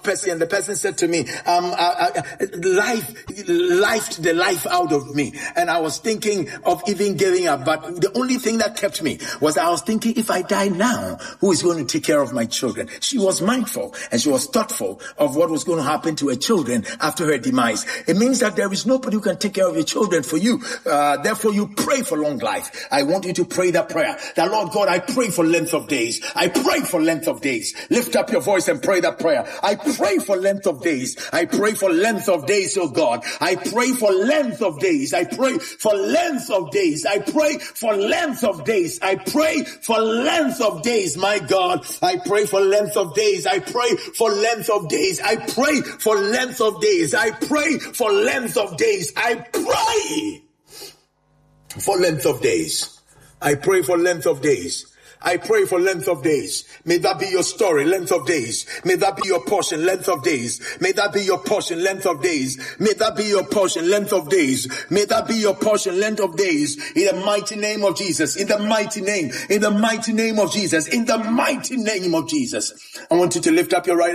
person, and the person said to me, life the life out of me. And I was thinking of even giving up, but the only thing that kept me was I was thinking, if I die now, who is going to take care of my children? She was mindful and she was thoughtful of what was going to happen to her children after her demise. It means that there is nobody who can take care of your children for you. Therefore, you pray for long life. I want you to pray that prayer. That Lord God, I pray for length of days. I pray for length of days. Lift up your voice and pray that prayer. I pray for length of days. I pray for length of days, oh God. I pray for length of days. I pray for length of days. I pray for length of days. I pray for length of days, my God. I pray for length of days. I pray for length of days. I pray for length of days. I pray for length of days. I pray for length of days. I pray for length of days. I pray for length of days. May that be your story, length of days. May that be your portion, length of days. May that be your portion, length of days. May that be your portion, length of days. May that be your portion, length of days. In the mighty name of Jesus. In the mighty name of Jesus. In the mighty name of Jesus. I want you to lift up your right